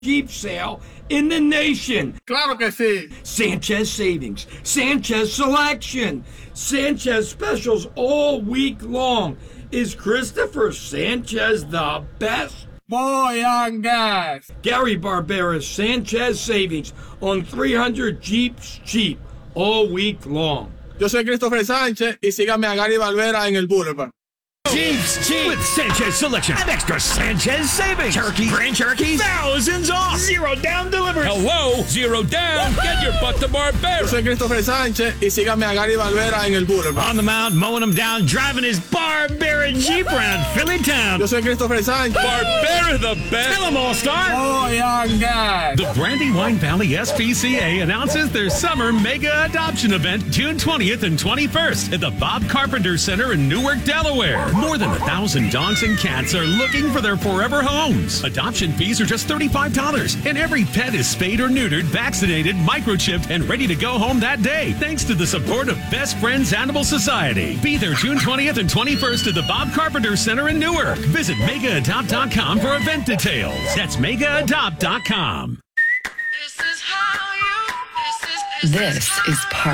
Jeep sale in the nation. Claro que sí. Sanchez Savings, Sanchez Selection, Sanchez Specials all week long. Is Christopher Sanchez the best? Boy on gas. Gary Barbera's Sanchez Savings on 300 Jeeps cheap all week long. Yo soy Christopher Sánchez y síganme a Gary Barbera en el Boulevard. Jeeps cheap with Sanchez Selection and extra Sanchez savings. Turkey, Grand Cherokee, thousands off. Zero down delivery. Hello, zero down. Get your butt to Barbera. Yo soy Christopher Sánchez y síganme a Gary Barbera en el Boulevard. On the mound, mowing them down, driving his Barbera Jeep around Philly town. Yo soy Christopher Sánchez. Barbera the best. Tell them all, Star. Boy on gas. The Brandywine Valley SPCA announces their summer mega adoption event June 20th and 21st at the Bob Carpenter Center in Newark, Delaware. More than 1,000 dogs and cats are looking for their forever homes. Adoption fees are just $35, and every pet is spayed or neutered, vaccinated, microchipped, and ready to go home that day, thanks to the support of Best Friends Animal Society. Be there June 20th and 21st at the Bob Carpenter Center in Newark. Visit megaadopt.com for event details. That's megaadopt.com. This is part